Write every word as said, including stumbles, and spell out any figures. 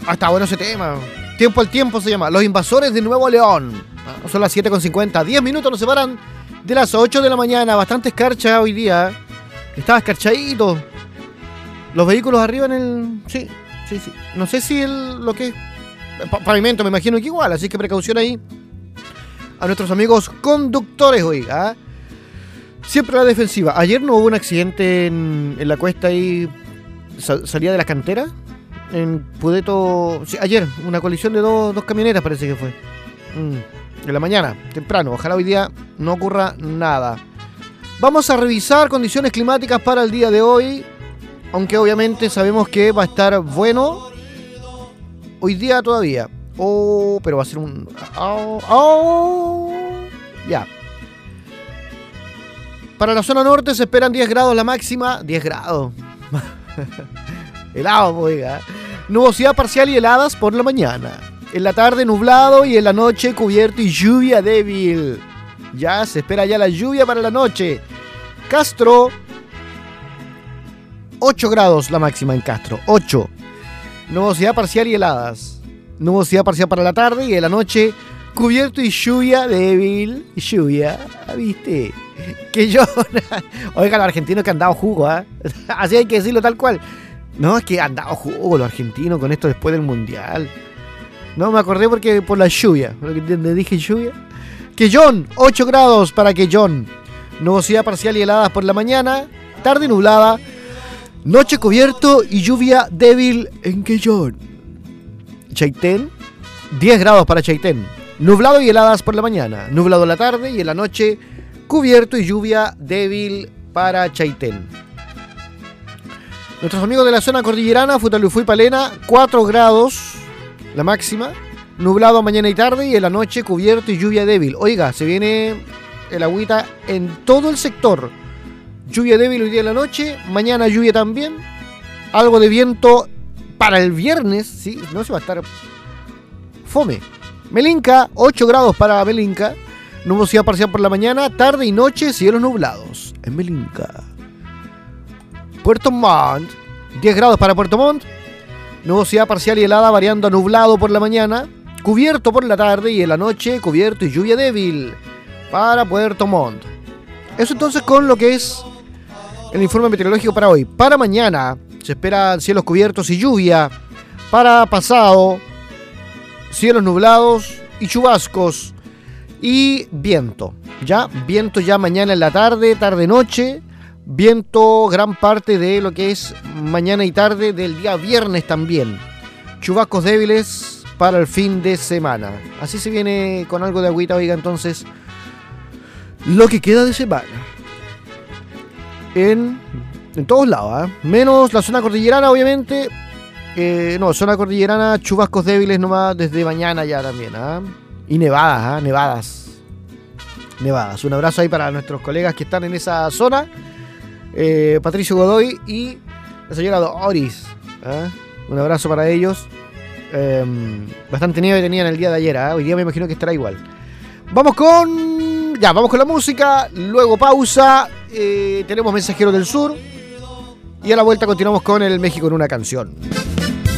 Ah, está bueno ese tema. Tiempo al tiempo se llama. Los invasores de Nuevo León. Ah, son las siete con cincuenta. diez minutos nos separan de las ocho de la mañana. Bastante escarcha hoy día. Estaba escarchadito. Los vehículos arriba en el... Sí, sí, sí. No sé si el, lo que es... Pavimento, me imagino que igual. Así que precaución ahí. A nuestros amigos conductores, oiga. Siempre la defensiva. Ayer no hubo un accidente en, en la cuesta ahí. Sal, salía de las canteras. En Pudeto. Sí, ayer, una colisión de dos, dos camionetas parece que fue. Mm, en la mañana, temprano. Ojalá hoy día no ocurra nada. Vamos a revisar condiciones climáticas para el día de hoy. Aunque obviamente sabemos que va a estar bueno. Hoy día todavía. Oh, pero va a ser un... Oh, oh, ya. Para la zona norte se esperan diez grados la máxima. diez grados. Helado, oiga. Nubosidad parcial y heladas por la mañana. En la tarde nublado y en la noche cubierto y lluvia débil. Ya se espera ya la lluvia para la noche. Castro. ocho grados la máxima en Castro. ocho. Nubosidad parcial y heladas. Nubosidad parcial para la tarde y en la noche cubierto y lluvia débil. Lluvia, ¿viste? Que yo... Oiga, los argentinos que han dado jugo, ¿eh? Así hay que decirlo tal cual. No, es que han dado jugo los argentinos con esto después del Mundial. No, me acordé porque por la lluvia. ¿Le dije lluvia? Que John, ocho grados para que John. Nubosidad parcial y heladas por la mañana. Tarde nublada. Noche cubierto y lluvia débil en Quellón. Chaitén, diez grados para Chaitén. Nublado y heladas por la mañana. Nublado en la tarde y en la noche cubierto y lluvia débil para Chaitén. Nuestros amigos de la zona cordillerana, Futalufú y Palena, cuatro grados la máxima. Nublado mañana y tarde y en la noche cubierto y lluvia débil. Oiga, se viene el agüita en todo el sector. Lluvia débil hoy día en la noche, mañana lluvia también. Algo de viento para el viernes, sí, no se va a estar fome. Melinca, ocho grados para Melinca. Nubosidad parcial por la mañana, tarde y noche, cielos nublados. En Melinca. Puerto Montt, diez grados para Puerto Montt. Nubosidad parcial y helada variando a nublado por la mañana. Cubierto por la tarde y en la noche, cubierto y lluvia débil para Puerto Montt. Eso entonces con lo que es el informe meteorológico para hoy. Para mañana se esperan cielos cubiertos y lluvia. Para pasado, cielos nublados y chubascos y viento. Ya, viento ya mañana en la tarde, tarde-noche. Viento gran parte de lo que es mañana y tarde del día viernes también. Chubascos débiles para el fin de semana. Así se viene con algo de agüita, oiga, entonces lo que queda de semana. En, en todos lados, ¿eh? Menos la zona cordillerana, obviamente. Eh, no, zona cordillerana, chubascos débiles nomás desde mañana ya también, ¿eh? Y nevadas, ¿eh? Nevadas. Nevadas. Un abrazo ahí para nuestros colegas que están en esa zona. Eh, Patricio Godoy y la señora Doris, ¿eh? Un abrazo para ellos. Eh, bastante nieve tenían el día de ayer, ¿eh? Hoy día me imagino que estará igual. Vamos con... Ya, vamos con la música. Luego pausa. Eh, tenemos Mensajeros del Sur. Y a la vuelta continuamos con el México en una canción.